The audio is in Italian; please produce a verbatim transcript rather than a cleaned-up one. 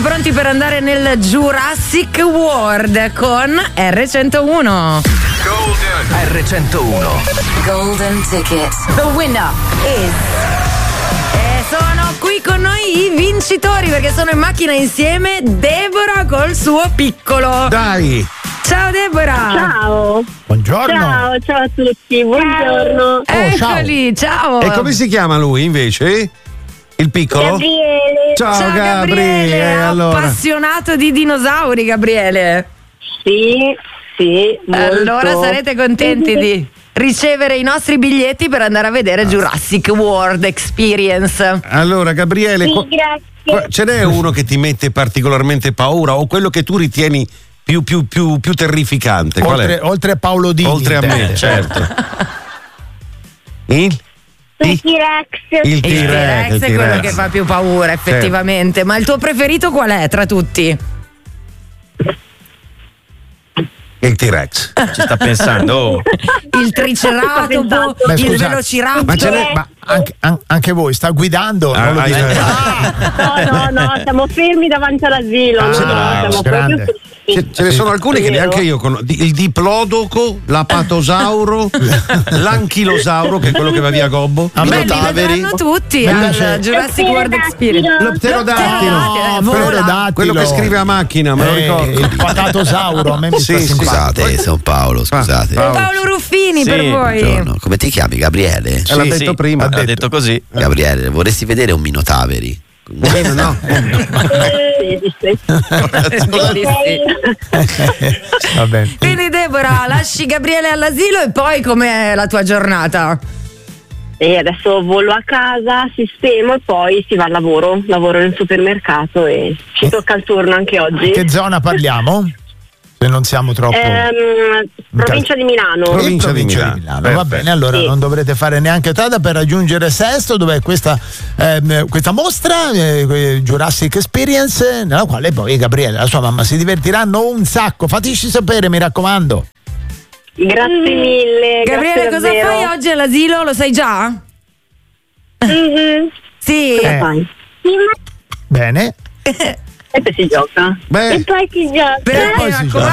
pronti per andare nel Jurassic World con erre centouno. Golden erre centouno Golden Ticket. The winner is... E sono qui con noi i vincitori perché sono in macchina insieme Deborah col suo piccolo. Dai! Ciao Deborah! Ciao! Buongiorno! Ciao, ciao a tutti, buongiorno! Oh, Eccoli, ciao! E come si chiama lui invece? Il piccolo? Gabriele! Ciao, Ciao Gabriele! Gabriele, allora. appassionato di dinosauri, Gabriele. Sì, sì, molto. Allora sarete contenti di ricevere i nostri biglietti per andare a vedere Jurassic World Experience. Allora, Gabriele, Sì, qua- grazie. qua- ce n'è uno che ti mette particolarmente paura o quello che tu ritieni più, più, più, più terrificante? Qual Oltre, è? oltre a Paolo Dini. Oltre a me, intende. certo. Il? Il T-Rex. Il Il T-Rex, T-Rex il è quello T-Rex. che fa più paura, effettivamente. Ma il tuo preferito qual è tra tutti? Il T-Rex. ci sta pensando. Oh. Il triceratopo, Beh, il scusate, velociraptor. Ma ce n'è- Ma anche, an- anche voi, sta guidando? Ah, non lo ah, dite. eh. No, no, no, siamo fermi davanti all'asilo. Ah, no, bravo, siamo grande. proprio Ce, ce ne sono alcuni che neanche io conosco. Il diplodoco, l'apatosauro, l'anchilosauro, che è quello che va via Gobbo. A me Beh, li Taveri. vedranno tutti Mi al piace- Jurassic World Experience. L'opterodattilo. No, No, vola. pterodattilo. Quello che scrive a macchina, me lo Eh, ricordo. il patatosauro, a me mi Sì, sta sì, simpatico. Scusate, sono Paolo, scusate. Paolo. Paolo Ruffini Sì, per voi. Buongiorno. Come ti chiami? Gabriele? Eh, l'ha detto prima. Ha Ha detto, detto. così. Gabriele, vorresti vedere un Minotaveri? Eh, no. Sì, sì, sì. Sì, sì. Va bene. Quindi Deborah, lasci Gabriele all'asilo e poi com'è la tua giornata? E adesso volo a casa, sistemo e poi si va al lavoro. Lavoro nel supermercato e ci tocca il turno anche oggi. Che zona parliamo? Se non siamo troppo. Ehm, provincia di Milano. Provincia di Provincia Milano. Va Perfetto. bene, allora Sì. non dovrete fare neanche strada per raggiungere Sesto, dove è questa, ehm, questa mostra, eh, Jurassic Experience, nella quale poi Gabriele e la sua mamma si divertiranno un sacco. Fateci sapere, mi raccomando. Grazie mille. Gabriele, grazie cosa davvero. fai oggi all'asilo? Lo sai già? Mhm. Sì. Eh. Fai. Bene. E poi si gioca. Beh, E poi si gioca. Però poi mi si raccomando,